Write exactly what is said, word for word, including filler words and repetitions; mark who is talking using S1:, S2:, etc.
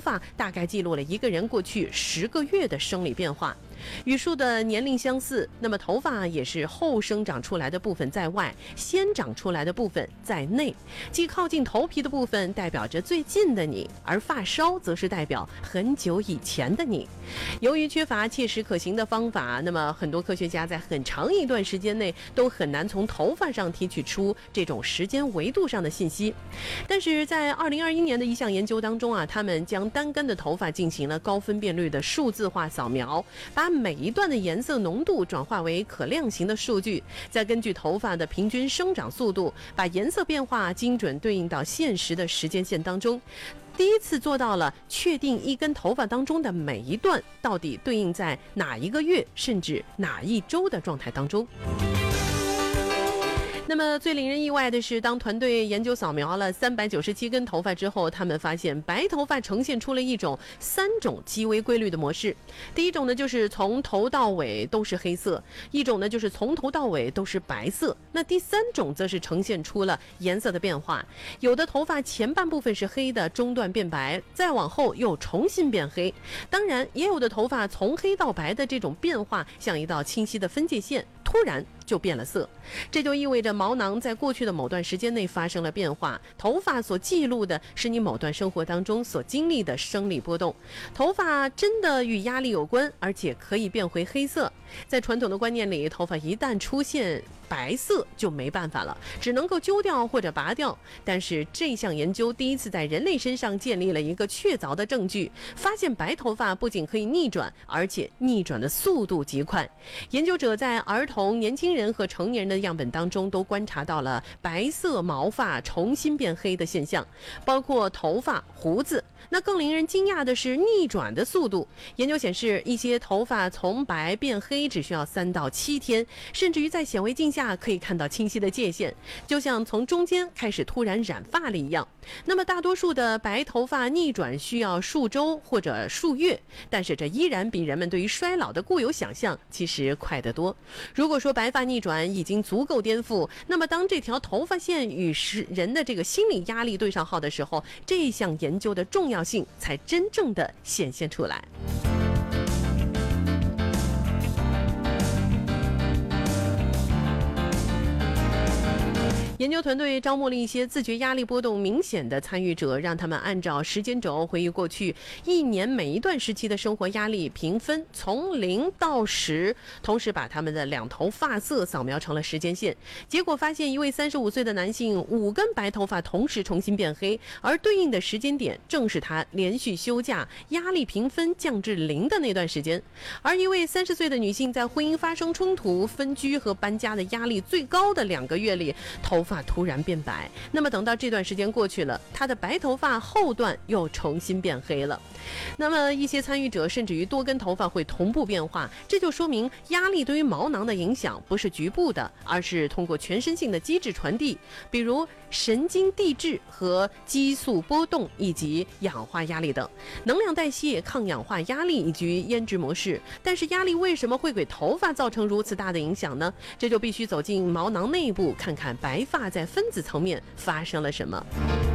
S1: 发大概记录了一个人过去十个月的生理变化。与树的年龄相似，那么头发也是后生长出来的部分在外，先长出来的部分在内。即靠近头皮的部分代表着最近的你，而发梢则是代表很久以前的你。由于缺乏切实可行的方法，那么很多科学家在很长一段时间内都很难从头发上提取出这种时间维度上的信息。但是在二零二一年的一项研究当中啊，他们将单根的头发进行了高分辨率的数字化扫描，把每一段的颜色浓度转化为可量型的数据，再根据头发的平均生长速度，把颜色变化精准对应到现实的时间线当中。第一次做到了确定一根头发当中的每一段到底对应在哪一个月甚至哪一周的状态当中。那么最令人意外的是，当团队研究扫描了三百九十七根头发之后，他们发现白头发呈现出了一种三种极为规律的模式。第一种呢，就是从头到尾都是黑色；一种呢，就是从头到尾都是白色。那第三种则是呈现出了颜色的变化，有的头发前半部分是黑的，中段变白，再往后又重新变黑。当然，也有的头发从黑到白的这种变化，像一道清晰的分界线，突然就变了色。这就意味着毛囊在过去的某段时间内发生了变化，头发所记录的是你某段生活当中所经历的生理波动。头发真的与压力有关，而且可以变回黑色。在传统的观念里，头发一旦出现白色就没办法了，只能够揪掉或者拔掉。但是这项研究第一次在人类身上建立了一个确凿的证据，发现白头发不仅可以逆转，而且逆转的速度极快。研究者在儿童、年轻人和成年人的样本当中都观察到了白色毛发重新变黑的现象，包括头发、胡子。那更令人惊讶的是逆转的速度。研究显示，一些头发从白变黑只需要三到七天，甚至于在显微镜下可以看到清晰的界限，就像从中间开始突然染发了一样。那么大多数的白头发逆转需要数周或者数月，但是这依然比人们对于衰老的固有想象其实快得多。如果说白发逆转已经足够颠覆，那么当这条头发线与人的这个心理压力对上号的时候，这项研究的重要性才真正的显现出来。研究团队招募了一些自觉压力波动明显的参与者，让他们按照时间轴回忆过去一年每一段时期的生活压力评分，从零到十，同时把他们的两头发色扫描成了时间线。结果发现，一位三十五岁的男性五根白头发同时重新变黑，而对应的时间点正是他连续休假、压力评分降至零的那段时间。而一位三十岁的女性在婚姻发生冲突、分居和搬家的压力最高的两个月里，头发突然变白。那么等到这段时间过去了，她的白头发后段又重新变黑了。那么一些参与者甚至于多根头发会同步变化，这就说明压力对于毛囊的影响不是局部的，而是通过全身性的机制传递，比如神经递质和激素波动以及氧化压力等，能量代谢、抗氧化压力以及胭脂模式。但是压力为什么会给头发造成如此大的影响呢？这就必须走进毛囊内部，看看白发在分子层面发生了什么。